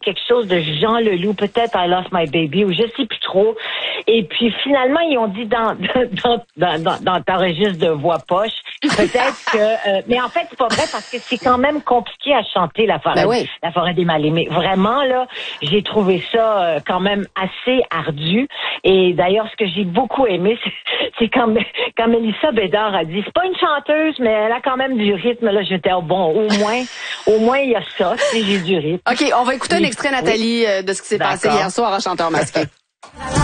quelque chose de Jean Leloup, peut-être I Lost My Baby, ou je sais plus trop. Et puis finalement, ils ont dit dans ta registre de voix poche, peut-être que... mais en fait, c'est pas vrai parce que c'est quand même compliqué à chanter la forêt des mal-aimés. Vraiment, là, j'ai trouvé ça quand même assez ardu. Et d'ailleurs, ce que j'ai beaucoup aimé, c'est quand Mélissa Bédard a dit, c'est pas une chanteuse, mais elle a quand même du rythme. Là, j'étais bon, au moins il y a ça, si j'ai du rythme. OK, on va écouter un extrait, Nathalie, de ce qui s'est passé hier soir à Chanteur masqué.